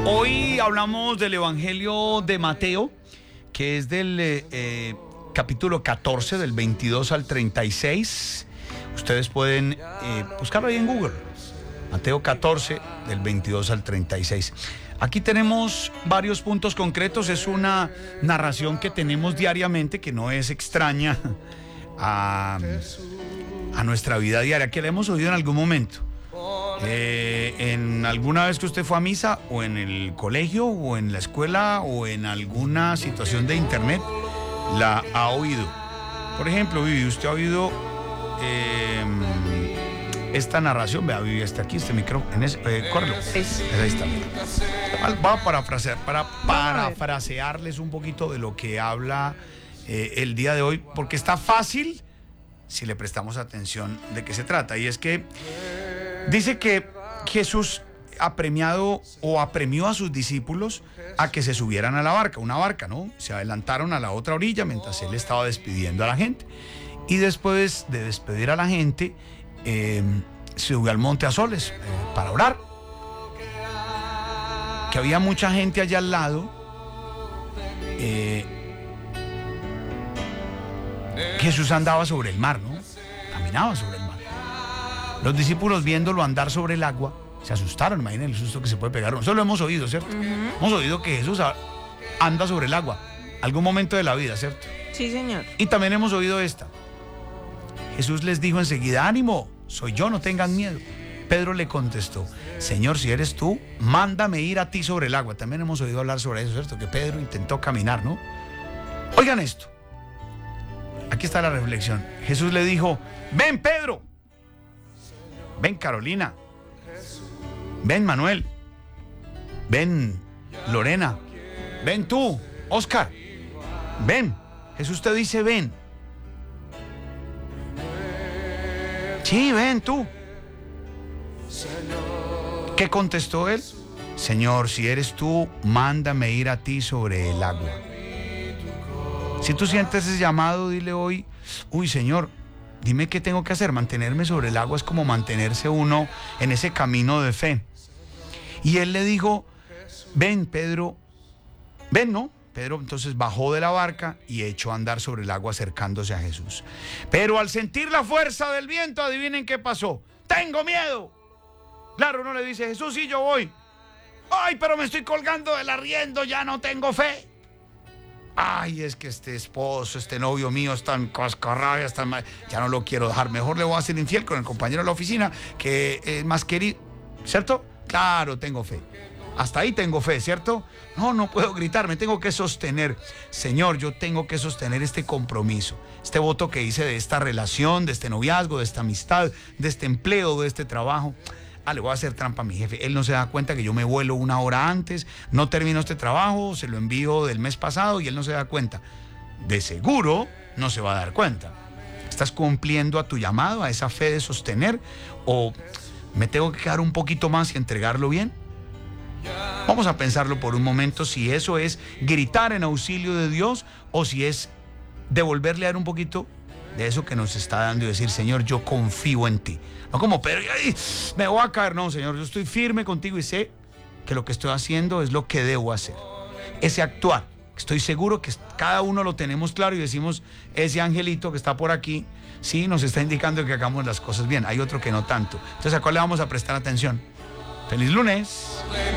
Hoy hablamos del Evangelio de Mateo, que es del capítulo 14, del 22 al 36. Ustedes pueden buscarlo ahí en Google. Mateo 14, del 22 al 36. Aquí tenemos varios puntos concretos. Es una narración que tenemos diariamente, que no es extraña a nuestra vida diaria, que la hemos oído en algún momento. En alguna vez que usted fue a misa, o en el colegio, o en la escuela, o en alguna situación de internet, la ha oído. Por ejemplo, Vivi, usted ha oído esta narración. Vea, Vivi, está aquí, este micrófono. Córrelo. Ahí está. Va a parafrasearles un poquito de lo que habla el día de hoy, porque está fácil si le prestamos atención de qué se trata. Y es que dice que Jesús apremió a sus discípulos a que se subieran a la barca, una barca, ¿no? Se adelantaron a la otra orilla mientras él estaba despidiendo a la gente. Y después de despedir a la gente, se subió al monte Azoles para orar. Que había mucha gente allá al lado. Jesús andaba sobre el mar, ¿no? Caminaba sobre el mar. Los discípulos, viéndolo andar sobre el agua, se asustaron. Imaginen el susto que se puede pegar. Eso lo hemos oído, ¿cierto? Hemos oído que Jesús anda sobre el agua, algún momento de la vida, ¿cierto? Sí, señor. Y también hemos oído esta. Jesús les dijo enseguida: ánimo, soy yo, no tengan miedo. Pedro le contestó: Señor, si eres tú, mándame ir a ti sobre el agua. También hemos oído hablar sobre eso, ¿cierto? Que Pedro intentó caminar, ¿no? Oigan esto. Aquí está la reflexión. Jesús le dijo: ven, Pedro. Ven, Carolina. Ven, Manuel. Ven, Lorena. Ven tú, Oscar. Ven. Jesús te dice: ven. Sí, ven tú. ¿Qué contestó él? Señor, si eres tú, mándame ir a ti sobre el agua. Si tú sientes ese llamado, dile hoy: uy, Señor, dime qué tengo que hacer. Mantenerme sobre el agua es como mantenerse uno en ese camino de fe. Y él le dijo: ven, Pedro. Ven, ¿no? Pedro entonces bajó de la barca y echó a andar sobre el agua acercándose a Jesús. Pero al sentir la fuerza del viento, adivinen qué pasó. ¡Tengo miedo! Claro, no le dice: Jesús, sí, yo voy. ¡Ay, pero me estoy colgando del arriendo, ya no tengo fe! Ay, es que este esposo, este novio mío es tan cascarrabias, ya no lo quiero dejar. Mejor le voy a hacer infiel con el compañero de la oficina, que es más querido, ¿cierto? Claro, tengo fe. Hasta ahí tengo fe, ¿cierto? No puedo gritar, me tengo que sostener. Señor, yo tengo que sostener este compromiso, este voto que hice de esta relación, de este noviazgo, de esta amistad, de este empleo, de este trabajo. Le voy a hacer trampa a mi jefe. Él no se da cuenta que yo me vuelo una hora antes, no termino este trabajo, se lo envío del mes pasado y él no se da cuenta. De seguro no se va a dar cuenta. ¿Estás cumpliendo a tu llamado, a esa fe de sostener? ¿O me tengo que quedar un poquito más y entregarlo bien? Vamos a pensarlo por un momento, si eso es gritar en auxilio de Dios o si es devolverle a él un poquito de eso que nos está dando y decir: Señor, yo confío en ti. No como Pedro, me voy a caer. No, Señor, yo estoy firme contigo y sé que lo que estoy haciendo es lo que debo hacer. Ese actuar, estoy seguro que cada uno lo tenemos claro y decimos: ese angelito que está por aquí, sí, nos está indicando que hagamos las cosas bien. Hay otro que no tanto. Entonces, ¿a cuál le vamos a prestar atención? ¡Feliz lunes!